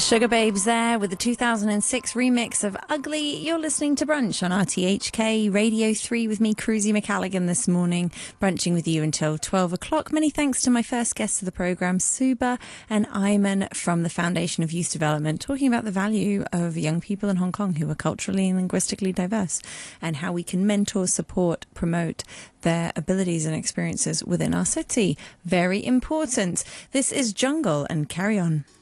Sugar Babes there with the 2006 remix of Ugly. You're listening to Brunch on RTHK Radio 3 with me, Cruzy McCalligan, this morning, brunching with you until 12 o'clock. Many thanks to my first guests of the programme, Suba and Ayman from the Foundation of Youth Development, talking about the value of young people in Hong Kong who are culturally and linguistically diverse and how we can mentor, support, promote their abilities and experiences within our city. Very important. This is Jungle and Carry On.